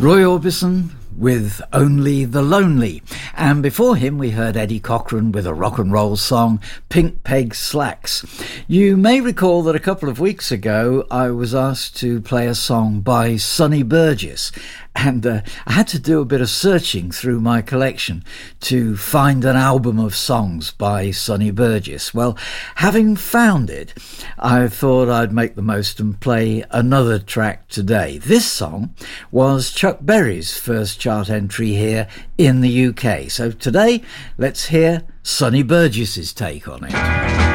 Roy Orbison with Only the Lonely. And before him we heard Eddie Cochran with a rock and roll song, Pink Peg Slacks. You may recall that a couple of weeks ago I was asked to play a song by Sonny Burgess, and I had to do a bit of searching through my collection to find an album of songs by Sonny Burgess. Well, having found it, I thought I'd make the most and play another track today. This song was Chuck Berry's first chart entry here in the UK. So today, let's hear Sonny Burgess's take on it.